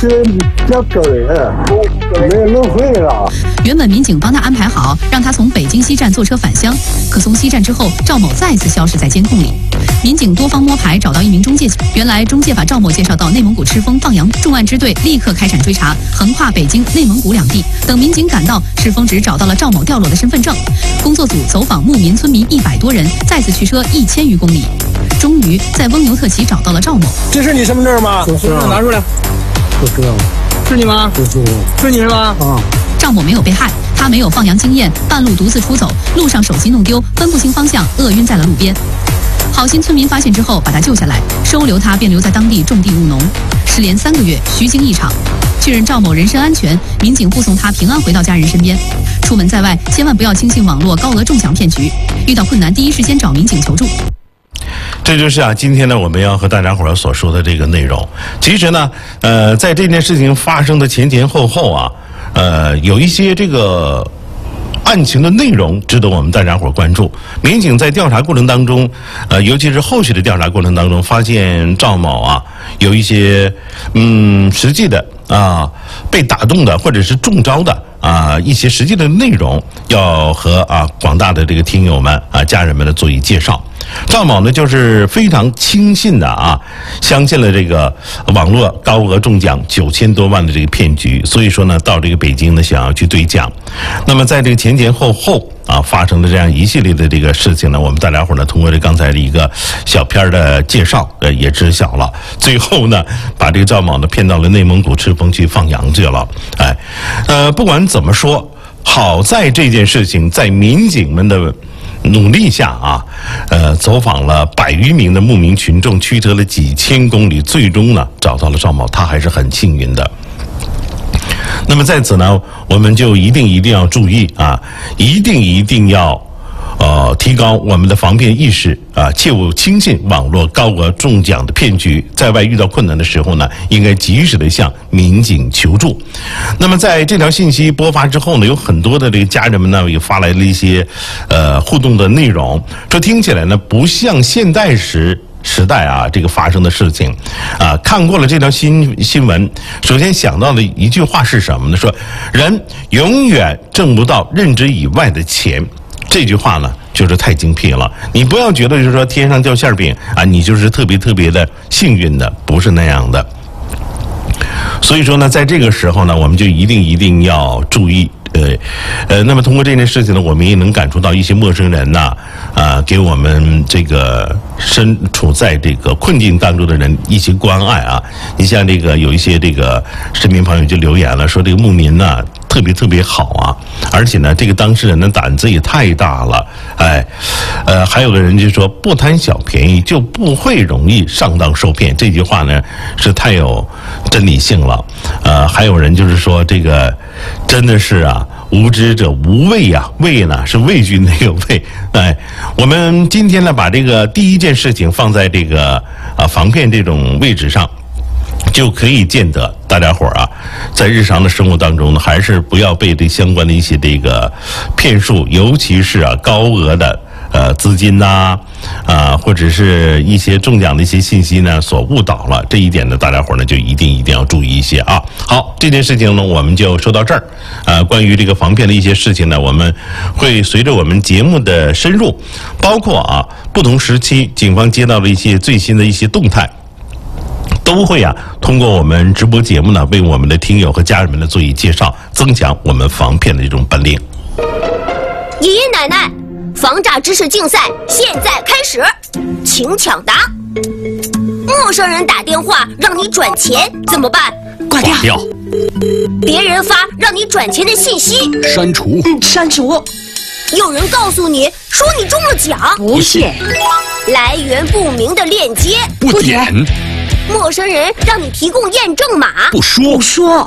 是叫狗人，没弄会了。 原本民警帮他安排好，让他从北京西站坐车返乡，可从西站之后，赵某再次消失在监控里。民警多方摸排，找到一名中介，原来中介把赵某介绍到内蒙古赤峰放羊，重案支队立刻开展追查，横跨北京、内蒙古两地。等民警赶到，赤峰只找到了赵某掉落的身份证。工作组走访牧民、村民100多人，再次驱车1000余公里，终于在翁牛特旗找到了赵某。 这是你身份证吗？ 身份证拿出来。是你吗？是你是吧？ 啊。 赵某没有被害，他没有放羊经验，半路独自出走，路上手机弄丢，分不清方向，饿晕在了路边。好心村民发现之后，把他救下来，收留他，便留在当地种地务农。失联3个月，虚惊一场。确认赵某人身安全，民警护送他平安回到家人身边。出门在外，千万不要轻信网络高额中奖骗局，遇到困难第一时间找民警求助。 这就是今天呢我们要和大家伙儿所说的这个内容。其实呢，在这件事情发生的前前后后啊，有一些这个案情的内容值得我们大家伙儿关注。民警在调查过程当中，尤其是后续的调查过程当中，发现赵某啊有一些实际的被打动的或者是中招的一些实际的内容，要和广大的这个听友们家人们呢做一介绍。赵某呢就是非常轻信的相信了这个网络高额中奖9000多万的这个骗局，所以说呢到这个北京呢想要去兑奖。那么在这个前前后后发生的这样一系列的这个事情呢，我们大家伙呢通过这刚才的一个小片的介绍也知晓了。最后呢把这个赵某呢骗到了内蒙古赤峰去放羊去了。不管怎么说，好在这件事情在民警们的努力下走访了100余名的牧民群众，驱车了几千公里，最终呢找到了赵某，他还是很幸运的。那么在此呢，我们就一定要注意一定要提高我们的防骗意识切勿轻信网络高额中奖的骗局，在外遇到困难的时候呢，应该及时的向民警求助。那么在这条信息播发之后呢，有很多的这个家人们呢也发来了一些互动的内容，这听起来呢不像现代时代这个发生的事情看过了这条新闻，首先想到的一句话是什么呢？说人永远挣不到认知以外的钱。这句话呢就是太精辟了，你不要觉得就是说天上掉馅饼你就是特别的幸运的，不是那样的。所以说呢在这个时候呢，我们就一定要注意。那么通过这件事情呢，我们也能感触到一些陌生人给我们这个身处在这个困境当中的人一些关爱你像这个有一些这个市民朋友就留言了，说这个牧民呢特别好而且呢这个当事人的胆子也太大了。还有个人就说不贪小便宜就不会容易上当受骗，这句话呢是太有真理性了。还有人就是说这个真的是无知者无畏畏呢是畏惧那个畏。我们今天呢把这个第一件事情放在这个防骗这种位置上，就可以见得大家伙儿在日常的生活当中呢，还是不要被这相关的一些这个骗术，尤其是高额的资金或者是一些中奖的一些信息呢所误导了。这一点呢大家伙儿呢就一定要注意一些好，这件事情呢我们就说到这儿。关于这个防骗的一些事情呢，我们会随着我们节目的深入，包括不同时期警方接到的一些最新的一些动态，都会通过我们直播节目呢为我们的听友和家人们呢做一介绍，增强我们防骗的这种本领。 爷爷奶奶，防诈知识竞赛现在开始，请抢答。陌生人打电话让你转钱怎么办？ 挂掉。 别人发让你转钱的信息， 删除。 删除。 有人告诉你说你中了奖， 不信。 来源不明的链接， 不点。 陌生人让你提供验证码， 不说。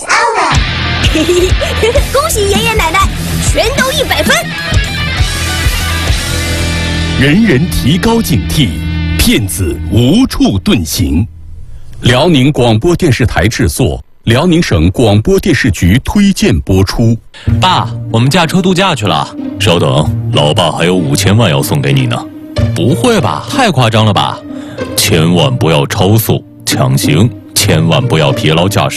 恭喜爷爷奶奶，全都100分。 人人提高警惕，骗子无处遁形。辽宁广播电视台制作，辽宁省广播电视局推荐播出。 爸，我们驾车度假去了。稍等，老爸还有5000万要送给你呢。不会吧，太夸张了吧？千万不要超速、抢行，千万不要疲劳驾驶。